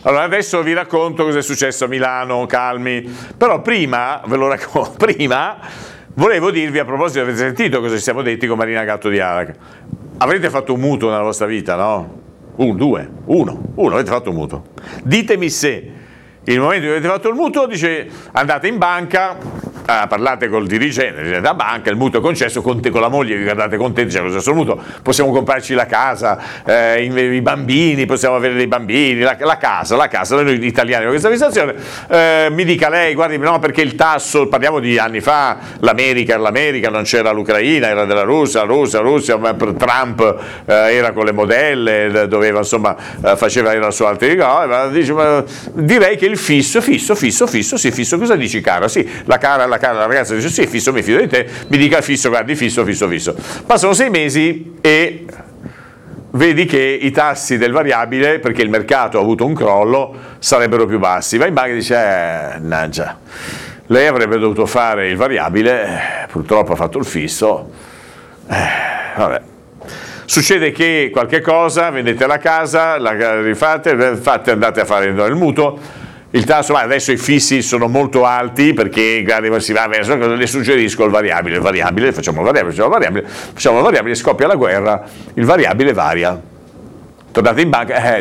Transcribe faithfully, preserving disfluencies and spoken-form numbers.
Allora adesso vi racconto cosa è successo a Milano, calmi, però prima, ve lo racconto, prima volevo dirvi, a proposito, avete sentito cosa ci siamo detti con Marina Gatto di Arac? Avrete fatto un mutuo nella vostra vita, no? Un, due, uno, uno, avete fatto un mutuo. Ditemi se il momento in cui avete fatto il mutuo, dice, andate in banca, ah, parlate col dirigente della banca, il mutuo è concesso, con, te, con la moglie vi guardate contenti, c'è cosa sul mutuo, possiamo comprarci la casa, eh, i, i bambini, possiamo avere dei bambini, la, la casa, la casa, noi italiani con questa fissazione, eh, mi dica lei, guardi, no, perché il tasso, parliamo di anni fa, l'America era l'America, non c'era l'Ucraina, era della Russia, la Russia, la Russia, Trump eh, era con le modelle, doveva, insomma, eh, faceva, era su altri cose, dice, ma direi che il fisso, fisso, fisso, fisso, sì, fisso, cosa dici cara? Sì, la cara, la cara, la ragazza dice sì, fisso, mi fido di te, mi dica fisso, guardi, fisso, fisso, fisso. Passano sei mesi e vedi che i tassi del variabile, perché il mercato ha avuto un crollo, sarebbero più bassi. Vai in banca e dice, eh, naggia, lei avrebbe dovuto fare il variabile, purtroppo ha fatto il fisso, eh, vabbè. Succede che qualche cosa, vendete la casa, la rifate, fate, andate a fare il mutuo, il tasso, ma adesso i fissi sono molto alti perché si va verso, le suggerisco il variabile, il variabile, facciamo il variabile, facciamo il variabile, facciamo il variabile, scoppia la guerra, il variabile varia. Tornate in banca, eh,